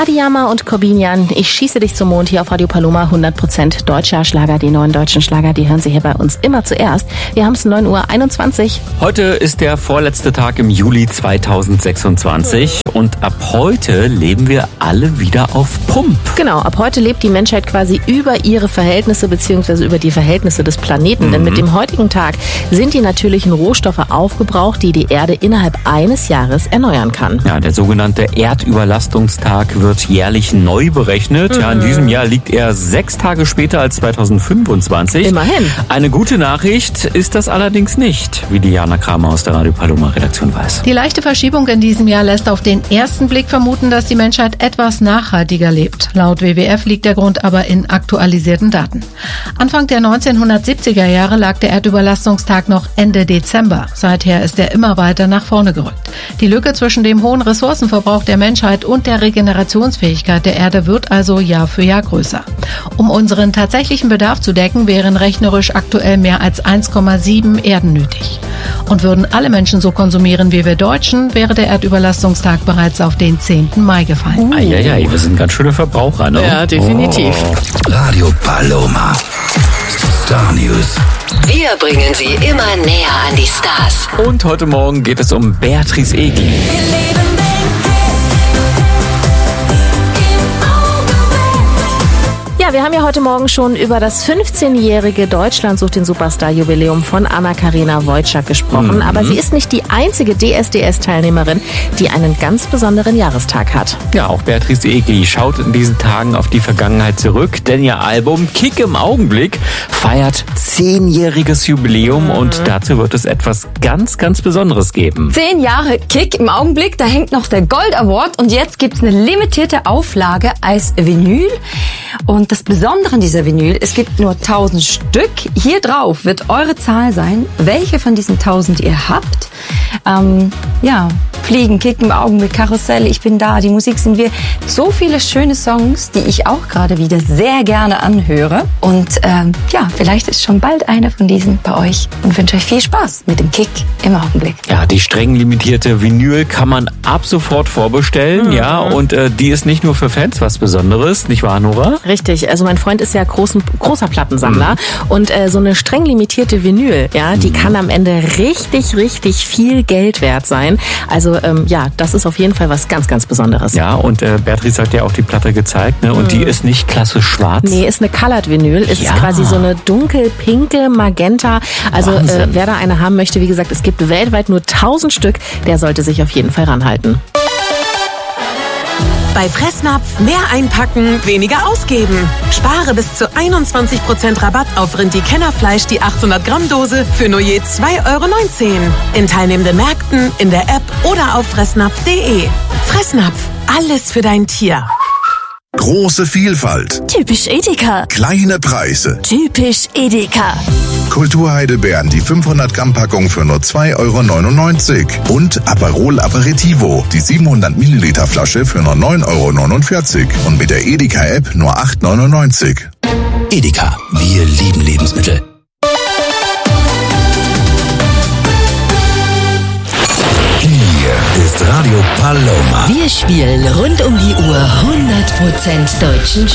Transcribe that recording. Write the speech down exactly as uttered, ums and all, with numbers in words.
Adiyama und Corbinian, ich schieße dich zum Mond hier auf Radio Paloma, hundert Prozent deutscher Schlager. Die neuen deutschen Schlager, die hören Sie hier bei uns immer zuerst. Wir haben es neun Uhr einundzwanzig. Heute ist der vorletzte Tag im Juli zweitausendsechsundzwanzig und ab heute leben wir alle wieder auf Pump. Genau, ab heute lebt die Menschheit quasi über ihre Verhältnisse bzw. über die Verhältnisse des Planeten. Mhm. Denn mit dem heutigen Tag sind die natürlichen Rohstoffe aufgebraucht, die die Erde innerhalb eines Jahres erneuern kann. Ja, der sogenannte Erdüberlastungstag wird jährlich neu berechnet. Mhm. Ja, in diesem Jahr liegt er sechs Tage später als zweitausendfünfundzwanzig. Immerhin. Eine gute Nachricht ist das allerdings nicht, wie Diana Kramer aus der Radio Paloma Redaktion weiß. Die leichte Verschiebung in diesem Jahr lässt auf den ersten Blick vermuten, dass die Menschheit etwas nachhaltiger lebt. Laut W W F liegt der Grund aber in aktualisierten Daten. Anfang der neunzehnhundertsiebziger Jahre lag der Erdüberlastungstag noch Ende Dezember. Seither ist er immer weiter nach vorne gerückt. Die Lücke zwischen dem hohen Ressourcenverbrauch der Menschheit und der Regenerationsfähigkeit der Erde wird also Jahr für Jahr größer. Um unseren tatsächlichen Bedarf zu decken, wären rechnerisch aktuell mehr als eins Komma sieben Erden nötig. Und würden alle Menschen so konsumieren wie wir Deutschen, wäre der Erdüberlastungstag bereits auf den zehnten Mai gefallen. Uh. Eieiei, wir sind ganz schöne Verbraucher, ne? Ja, definitiv. Oh. Radio Paloma. Star News. Wir bringen Sie immer näher an die Stars. Und heute Morgen geht es um Beatrice Egli. Ja, wir haben ja heute Morgen schon über das fünfzehnjährige Deutschland sucht den Superstar-Jubiläum von Anna-Karina Wojcik gesprochen. Mhm. Aber sie ist nicht die einzige D S D S-Teilnehmerin, die einen ganz besonderen Jahrestag hat. Ja, auch Beatrice Egli schaut in diesen Tagen auf die Vergangenheit zurück, denn ihr Album Kick im Augenblick feiert zehnjähriges Jubiläum mhm. und dazu wird es etwas ganz, ganz Besonderes geben. Zehn Jahre Kick im Augenblick, da hängt noch der Gold Award und jetzt gibt's eine limitierte Auflage als Vinyl. Und das Besondere an dieser Vinyl, es gibt nur tausend Stück. Hier drauf wird eure Zahl sein, welche von diesen tausend ihr habt. Ähm, ja, Fliegen, Kicken, Augenblick, Karussell, Ich bin da, die Musik sind wir. So viele schöne Songs, die ich auch gerade wieder sehr gerne anhöre. Und ähm, ja, vielleicht ist schon bald einer von diesen bei euch und wünsche euch viel Spaß mit dem Kick im Augenblick. Ja, die streng limitierte Vinyl kann man ab sofort vorbestellen, mhm. ja, und äh, die ist nicht nur für Fans was Besonderes, nicht wahr, Nora? Richtig, also mein Freund ist ja großen, großer Plattensammler mhm. und äh, so eine streng limitierte Vinyl, ja, die mhm. kann am Ende richtig, richtig viel Geld wert sein. Also ähm, ja, das ist auf jeden Fall was ganz, ganz Besonderes. Ja, und äh, Beatrice hat ja auch die Platte gezeigt, ne? Und mhm. die ist nicht klassisch schwarz. Nee, ist eine Colored Vinyl, ist ja. quasi so eine dunkel-pinke Magenta. Also äh, wer da eine haben möchte, wie gesagt, es gibt weltweit nur tausend Stück, der sollte sich auf jeden Fall ranhalten. Bei Fressnapf mehr einpacken, weniger ausgeben. Spare bis zu einundzwanzig Prozent Rabatt auf Rindi-Kennerfleisch, die achthundert Gramm Dose für nur je zwei Euro neunzehn. In teilnehmenden Märkten, in der App oder auf fressnapf punkt de. Fressnapf, alles für dein Tier. Große Vielfalt. Typisch Edeka. Kleine Preise. Typisch Edeka. Kulturheidelbeeren, die fünfhundert Gramm Packung für nur zwei Euro neunundneunzig. Und Aperol Aperitivo, die siebenhundert Milliliter Flasche für nur neun Euro neunundvierzig. Und mit der Edeka-App nur acht Euro neunundneunzig. Edeka, wir lieben Lebensmittel. Hier ist Radio Paloma. Wir spielen rund um die Uhr hundert Prozent deutschen